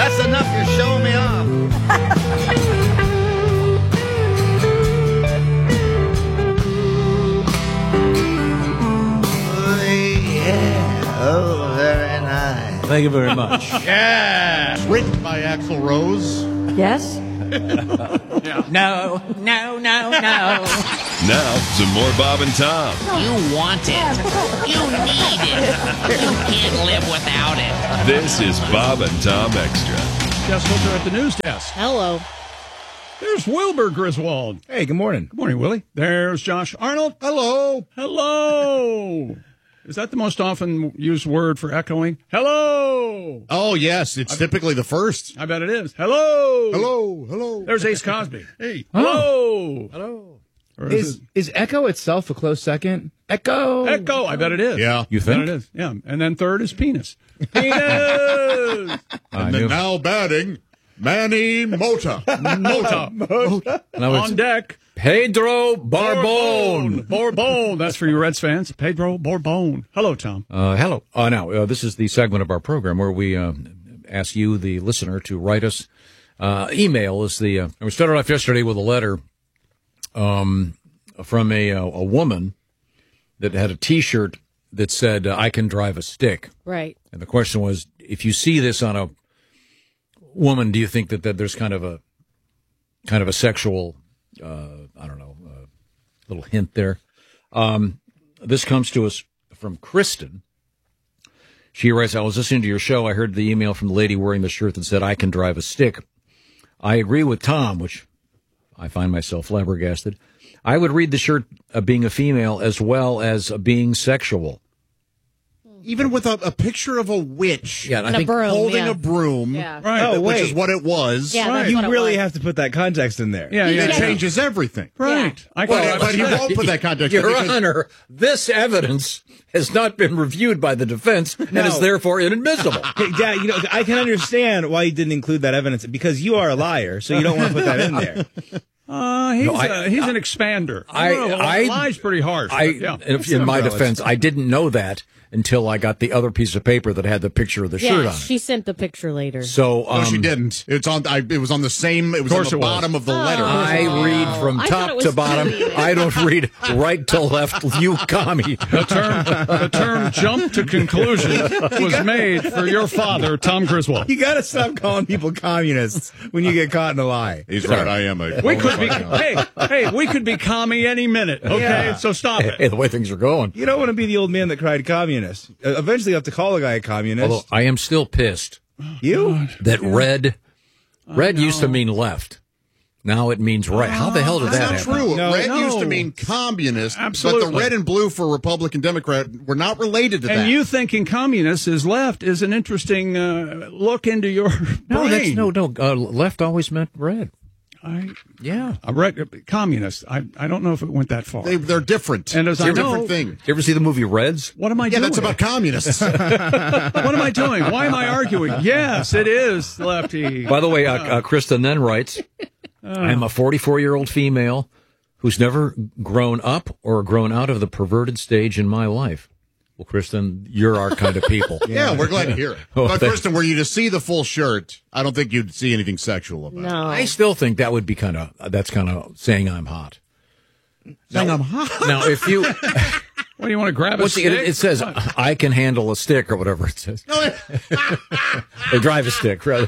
That's enough. You're showing me off. Oh, very nice. Thank you very much. Yeah. Written by Axl Rose. Yes? No. Now, some more Bob and Tom. You want it. You need it. You can't live without it. This is Bob and Tom Extra. Jess Filter at the news desk. Hello. There's Wilbur Griswold. Hey, good morning. Good morning, Willie. There's Josh Arnold. Hello. Hello. Is that the most often used word for echoing? Hello. Oh, yes. It's typically the first. I bet it is. Hello. Hello. Hello. There's Ace Cosby. Hey. Hello. Hello. Or Is Echo itself a close second? Echo. Echo. I bet it is. Yeah. You I bet think? it is. Yeah. And then third is penis. Penis. And then now batting, Manny Mota. Mota. On deck. Pedro Barbone. Bourbon. That's for you Reds fans. Pedro Bourbon. Hello, Tom. Hello. Now, this is the segment of our program where we ask you, the listener, to write us. Email is the. And we started off yesterday with a letter from a woman that had a T-shirt that said, I can drive a stick. Right. And the question was, if you see this on a woman, do you think that there's kind of a sexual, I don't know, little hint there? This comes to us from Kristen. She writes, I was listening to your show. I heard the email from the lady wearing the shirt that said, I can drive a stick. I agree with Tom, which I find myself flabbergasted. I would read the shirt being a female as well as being sexual. Even with a picture of a witch Yeah, and I think broom, holding yeah. a broom, Yeah. Right. Oh, which wait. is what it was. Yeah, that's You what it really was. have to put that context in there. Yeah, It yeah. changes everything. Right. I But, can but he won't put that context in Your because Honor, this evidence has not been reviewed by the defense and is therefore inadmissible. Hey, Dad, I can understand why you didn't include that evidence because you are a liar, so you don't want to put that in there. He's an expander. Lie's pretty harsh. Yeah. In my defense, I didn't know that until I got the other piece of paper that had the picture of the shirt Yeah, on it. she sent the picture later. So, no, she didn't. It's on. It was on the same. It was on course the it was. bottom of the letter. I read from I thought it top was to bottom. funny. I don't read right to left. You commie. The term jump to conclusion was made for your father, Tom Griswold. You got to stop calling people communists when you get caught in a lie. He's right. I am a. We could be, hey, we could be commie any minute. Okay, Yeah. so stop it. Hey, the way things are going. You don't want to be the old man that cried communist. Eventually, you have to call a guy a communist. Although I am still pissed You? that red used to mean left. Now it means right. How the hell did that That's happen? not true. No, red no. used to mean communist, Absolutely. but the red and blue for Republican Democrat were not related to that. And you thinking communist is left is an interesting look into your No, brain. left always meant red. Yeah. Communist. I don't know if it went that far. They're different. And as it's I a know- different thing. You ever see the movie Reds? What am I Yeah, doing? that's about communists. What am I doing? Why am I arguing? Yes, it is, Lefty. By the way, Kristen then writes, I'm a 44-year-old female who's never grown up or grown out of the perverted stage in my life. Well, Kristen, you're our kind of people. Yeah, we're glad to hear it. Oh, But, thank- Kristen, were you to see the full shirt, I don't think you'd see anything sexual about it. No. I still think that would be that's kind of saying I'm hot. Saying I'm hot. Now, if you, What do you want to grab a what's stick? it says, I can handle a stick or whatever it says. Or drive a stick, rather.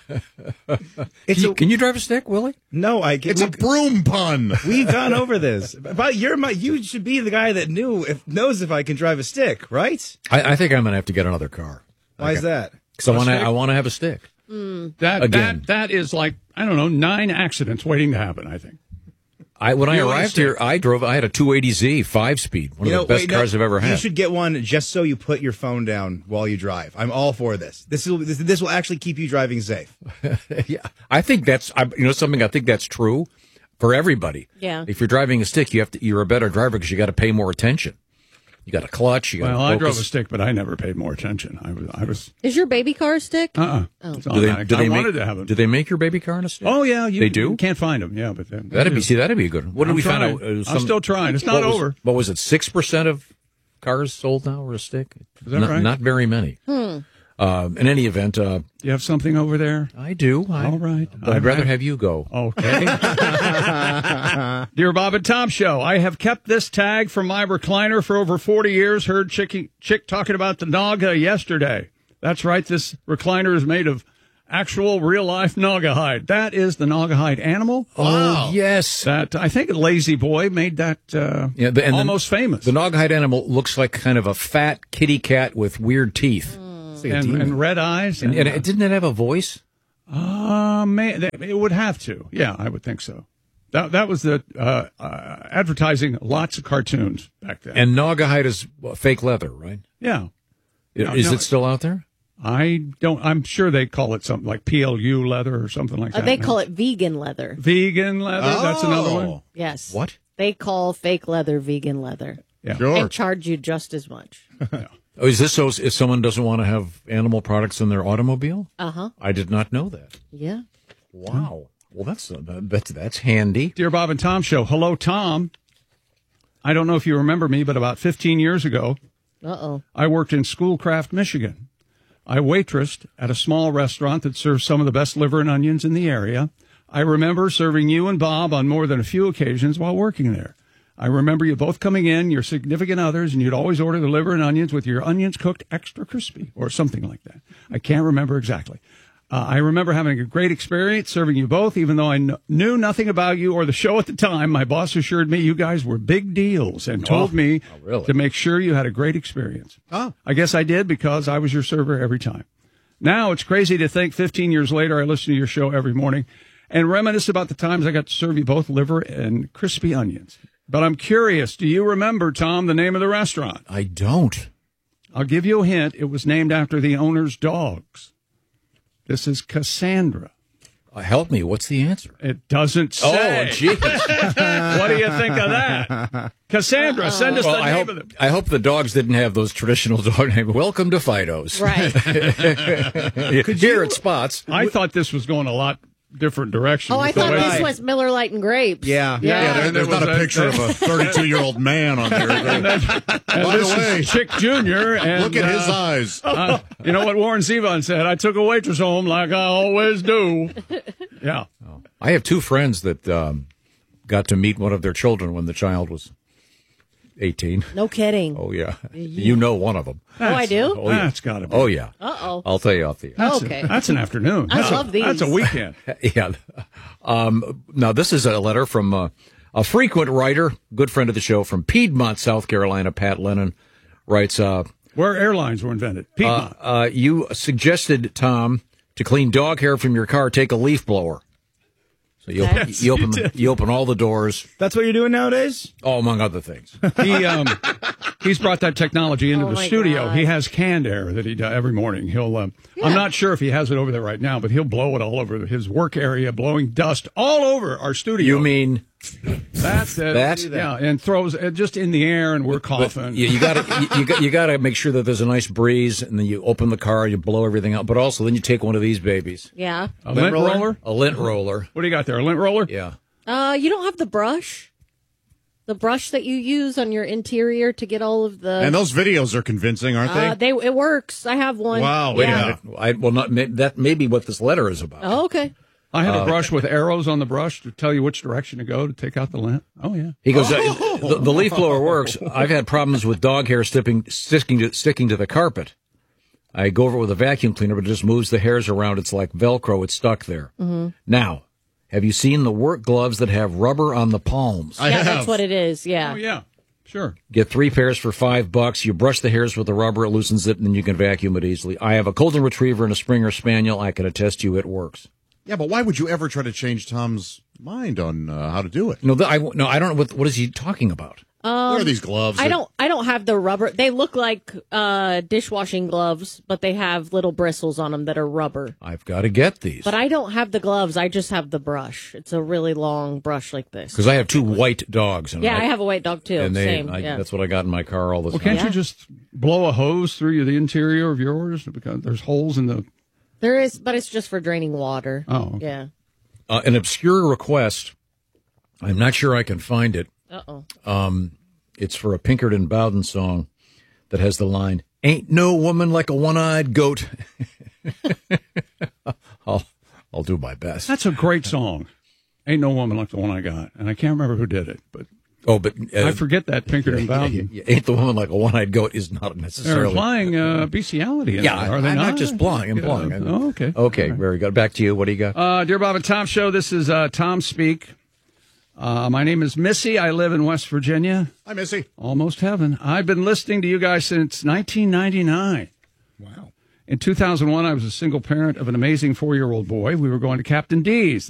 Can you drive a stick, Willie? No, I can't. It's a broom pun. We've gone over this. But you should be the guy that knows if I can drive a stick, right? I think I'm going to have to get another car. Why is that? Because I want to have a stick. That is like, I don't know, 9 accidents waiting to happen, I think. When I You want a arrived stick? here, I had a 280Z 5-speed, one of the best cars I've ever had. You should get one just so you put your phone down while you drive. I'm all for this. This will actually keep you driving safe. Yeah, I think that's something. I think that's true for everybody. Yeah. If you're driving a stick, you're a better driver because you got to pay more attention. You got to clutch. You got to Well, I drove a focus. stick, but I never paid more attention. I was. Is your baby car a stick? It's automatic. I wanted to have them. Do they make your baby car in a stick? Oh yeah, they do. You can't find them. Yeah, but they That'd be a good one. What did I'm we find trying. out? I'm still trying. It's not over. What was it? 6% of cars sold now are a stick. Is that right? Not very many. In any event, You have something over there? I do. All right. But I'd rather have you go. Okay. Dear Bob and Tom Show, I have kept this tag from my recliner for over 40 years. Heard chick talking about the Naga yesterday. That's right. This recliner is made of actual real-life Naga hide. That is the Naga hide animal. Oh, yes. That I think Lazy Boy made that almost famous. The Naugahyde animal looks like kind of a fat kitty cat with weird teeth. And red eyes. And didn't it have a voice? Man, it would have to. Yeah, I would think so. That was the advertising lots of cartoons back then. And Naugahyde is fake leather, right? Yeah. Is it still out there? I'm sure they call it something like PLU leather or something like that. They call it vegan leather. Vegan leather. That's another one. Yes. What? They call fake leather vegan leather. Yeah. Sure. And charge you just as much. Oh, is this so if someone doesn't want to have animal products in their automobile? Uh-huh. I did not know that. Yeah. Wow. Well, that's handy. Dear Bob and Tom Show, hello, Tom. I don't know if you remember me, but about 15 years ago, I worked in Schoolcraft, Michigan. I waitressed at a small restaurant that serves some of the best liver and onions in the area. I remember serving you and Bob on more than a few occasions while working there. I remember you both coming in, your significant others, and you'd always order the liver and onions with your onions cooked extra crispy or something like that. I can't remember exactly. I remember having a great experience serving you both, even though I knew nothing about you or the show at the time. My boss assured me you guys were big deals and told me to make sure you had a great experience. I guess I did because I was your server every time. Now it's crazy to think 15 years later I listen to your show every morning and reminisce about the times I got to serve you both liver and crispy onions. But I'm curious, do you remember, Tom, the name of the restaurant? I don't. I'll give you a hint. It was named after the owner's dogs. This is Cassandra. Help me. What's the answer? It doesn't say. Oh, jeez. What do you think of that? Cassandra, send us the name of it. I hope the dogs didn't have those traditional dog names. Welcome to Fido's. Right. Here at Spots. I thought this was going a lot different direction. Oh, I thought this was Miller Lite and Grapes. Yeah. There's not a picture of a 32-year-old man on there. And By this the way, is Chick Jr. And, look at his eyes. You know what Warren Zevon said? I took a waitress home like I always do. Yeah. I have two friends that got to meet one of their children when the child was 18. No kidding. Oh, yeah. You know one of them. I do? Oh, yeah. That's got to be. Oh, yeah. Uh-oh. I'll tell you off the air. Okay. That's an afternoon. I love these. That's a weekend. Yeah. Now, this is a letter from a frequent writer, good friend of the show from Piedmont, South Carolina. Pat Lennon writes, Where airlines were invented. Piedmont. you suggested, Tom, to clean dog hair from your car, take a leaf blower. So you open all the doors. That's what you're doing nowadays? Oh, among other things. He's brought that technology into the studio. God. He has canned air that he does every morning. He'll. I'm not sure if he has it over there right now, but he'll blow it all over his work area, blowing dust all over our studio. You mean that's it? that? Yeah, and throws it just in the air, and we're coughing. You got to make sure that there's a nice breeze, and then you open the car, you blow everything out. But also, then you take one of these babies, Yeah. A lint roller? a lint roller. What do you got there? A lint roller? Yeah. You don't have the brush? The brush that you use on your interior to get all of the... And those videos are convincing, aren't they? It works. I have one. Wow. Wait Yeah. a minute. That may be what this letter is about. Oh, okay. I have a brush with arrows on the brush to tell you which direction to go to take out the lint. Oh, yeah. He goes, the leaf blower works. I've had problems with dog hair sticking to the carpet. I go over it with a vacuum cleaner, but it just moves the hairs around. It's like Velcro. It's stuck there. Mm-hmm. Now, have you seen the work gloves that have rubber on the palms? I have. That's what it is. Yeah. Oh, yeah. Sure. Get 3 pairs for $5. You brush the hairs with the rubber, it loosens it, and then you can vacuum it easily. I have a Golden Retriever and a Springer Spaniel. I can attest to you it works. Yeah, but why would you ever try to change Tom's mind on how to do it? No, I don't know. What is he talking about? There are these gloves. I don't have the rubber. They look like dishwashing gloves, but they have little bristles on them that are rubber. I've got to get these. But I don't have the gloves. I just have the brush. It's a really long brush like this. Because I have 2 white dogs. And Yeah, I have a white dog too. And Same. that's what I got in my car all the Well, time. can't you just blow a hose through the interior of yours? Because there's holes in the... There is, but it's just for draining water. Oh, okay. Yeah. An obscure request. I'm not sure I can find it. Uh-oh. It's for a Pinkerton Bowden song that has the line, Ain't no woman like a one-eyed goat. I'll do my best. That's a great song. Ain't no woman like the one I got. And I can't remember who did it, but I forget that Pinkerton Bowden. Ain't the woman like a one-eyed goat is not necessarily. They're implying bestiality. Yeah, are they I'm not? not just implying. Oh, okay. Okay, very good. Back to you. What do you got? Dear Bob and Tom Show, this is Tom Speak. My name is Missy. I live in West Virginia. Hi, Missy. Almost heaven. I've been listening to you guys since 1999. Wow. In 2001, I was a single parent of an amazing 4-year-old boy. We were going to Captain D's.